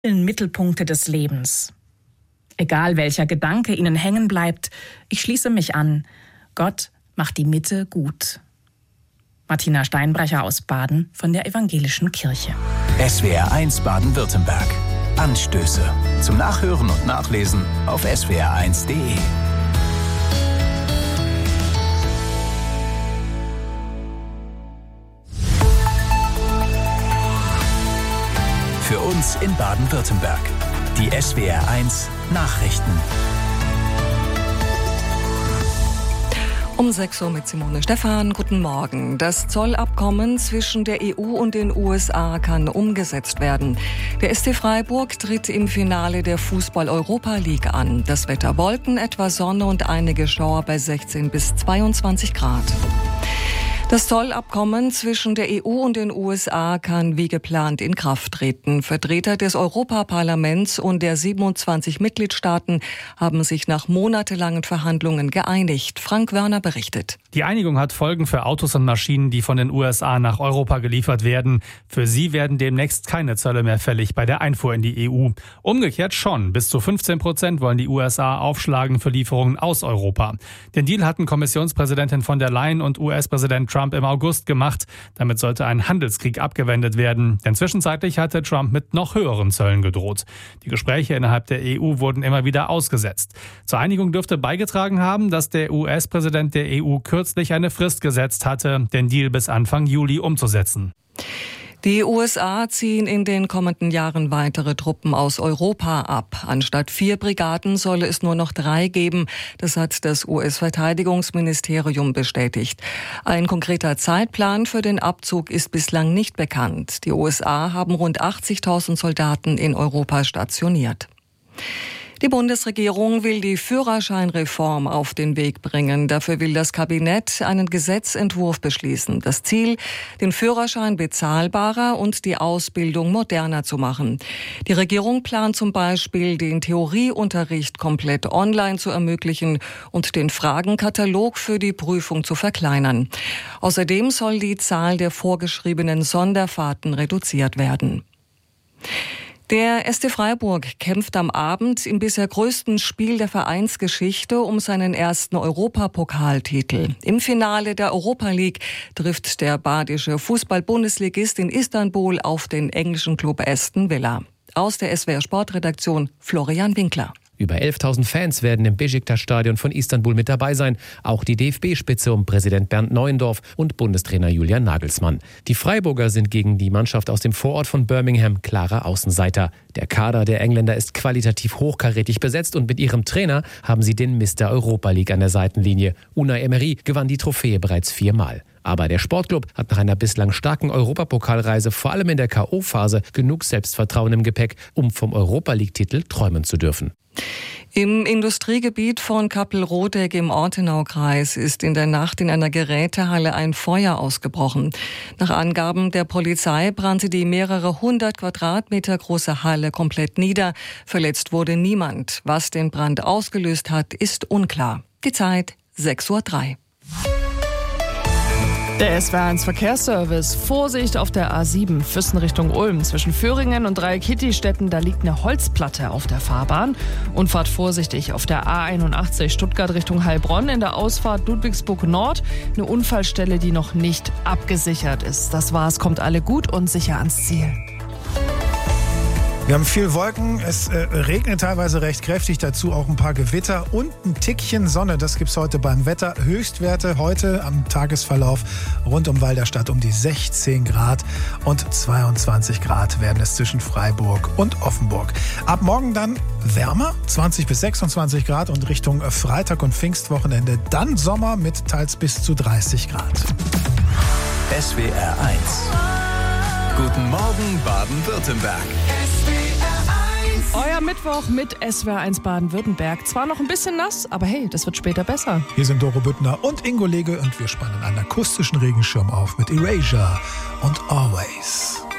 Mittelpunkte des Lebens. Egal welcher Gedanke Ihnen hängen bleibt, ich schließe mich an. Gott macht die Mitte gut. Martina Steinbrecher aus Baden von der Evangelischen Kirche. SWR1 Baden-Württemberg. Anstöße. Zum Nachhören und Nachlesen auf swr1.de. Für uns in Baden-Württemberg. Die SWR1 Nachrichten. Um 6 Uhr mit Simone Stephan. Guten Morgen. Das Zollabkommen zwischen der EU und den USA kann umgesetzt werden. Der SC Freiburg tritt im Finale der Fußball-Europa League an. Das Wetter: Wolken, etwas Sonne und einige Schauer bei 16 bis 22 Grad. Das Zollabkommen zwischen der EU und den USA kann wie geplant in Kraft treten. Vertreter des Europaparlaments und der 27 Mitgliedstaaten haben sich nach monatelangen Verhandlungen geeinigt. Frank Wörner berichtet. Die Einigung hat Folgen für Autos und Maschinen, die von den USA nach Europa geliefert werden. Für sie werden demnächst keine Zölle mehr fällig bei der Einfuhr in die EU. Umgekehrt schon. Bis zu 15% wollen die USA aufschlagen für Lieferungen aus Europa. Den Deal hatten Kommissionspräsidentin von der Leyen und US-Präsident Trump im August gemacht. Damit sollte ein Handelskrieg abgewendet werden. Denn zwischenzeitlich hatte Trump mit noch höheren Zöllen gedroht. Die Gespräche innerhalb der EU wurden immer wieder ausgesetzt. Zur Einigung dürfte beigetragen haben, dass der US-Präsident der EU kürzlich eine Frist gesetzt hatte, den Deal bis Anfang Juli umzusetzen. Die USA ziehen in den kommenden Jahren weitere Truppen aus Europa ab. Anstatt 4 Brigaden solle es nur noch 3 geben. Das hat das US-Verteidigungsministerium bestätigt. Ein konkreter Zeitplan für den Abzug ist bislang nicht bekannt. Die USA haben rund 80.000 Soldaten in Europa stationiert. Die Bundesregierung will die Führerscheinreform auf den Weg bringen. Dafür will das Kabinett einen Gesetzentwurf beschließen. Das Ziel: den Führerschein bezahlbarer und die Ausbildung moderner zu machen. Die Regierung plant zum Beispiel, den Theorieunterricht komplett online zu ermöglichen und den Fragenkatalog für die Prüfung zu verkleinern. Außerdem soll die Zahl der vorgeschriebenen Sonderfahrten reduziert werden. Der SC Freiburg kämpft am Abend im bisher größten Spiel der Vereinsgeschichte um seinen ersten Europapokaltitel. Im Finale der Europa League trifft der badische Fußball-Bundesligist in Istanbul auf den englischen Club Aston Villa. Aus der SWR Sportredaktion Florian Winkler. Über 11.000 Fans werden im Beşiktaş-Stadion von Istanbul mit dabei sein. Auch die DFB-Spitze um Präsident Bernd Neuendorf und Bundestrainer Julian Nagelsmann. Die Freiburger sind gegen die Mannschaft aus dem Vorort von Birmingham klare Außenseiter. Der Kader der Engländer ist qualitativ hochkarätig besetzt und mit ihrem Trainer haben sie den Mr. Europa League an der Seitenlinie. Unai Emery gewann die Trophäe bereits 4-mal. Aber der Sportclub hat nach einer bislang starken Europapokalreise vor allem in der K.O.-Phase genug Selbstvertrauen im Gepäck, um vom Europa-League-Titel träumen zu dürfen. Im Industriegebiet von Kappelrodeck im Ortenaukreis ist in der Nacht in einer Gerätehalle ein Feuer ausgebrochen. Nach Angaben der Polizei brannte die mehrere 100 Quadratmeter große Halle komplett nieder. Verletzt wurde niemand. Was den Brand ausgelöst hat, ist unklar. Die Zeit 6:03 Uhr. Der SWR1 Verkehrsservice. Vorsicht auf der A7 Füssen Richtung Ulm. Zwischen Föhringen und Dreieck-Hittistetten, da liegt eine Holzplatte auf der Fahrbahn. Und fahrt vorsichtig auf der A81 Stuttgart Richtung Heilbronn in der Ausfahrt Ludwigsburg Nord. Eine Unfallstelle, die noch nicht abgesichert ist. Das war's, kommt alle gut und sicher ans Ziel. Wir haben viel Wolken, es regnet teilweise recht kräftig, dazu auch ein paar Gewitter und ein Tickchen Sonne. Das gibt's heute beim Wetter. Höchstwerte heute am Tagesverlauf rund um Walderstadt um die 16 Grad und 22 Grad werden es zwischen Freiburg und Offenburg. Ab morgen dann wärmer, 20 bis 26 Grad und Richtung Freitag und Pfingstwochenende dann Sommer mit teils bis zu 30 Grad. SWR1. Guten Morgen Baden-Württemberg. Euer Mittwoch mit SWR1 Baden-Württemberg. Zwar noch ein bisschen nass, aber hey, das wird später besser. Hier sind Doro Büttner und Ingo Lege und wir spannen einen akustischen Regenschirm auf mit Erasure und Always.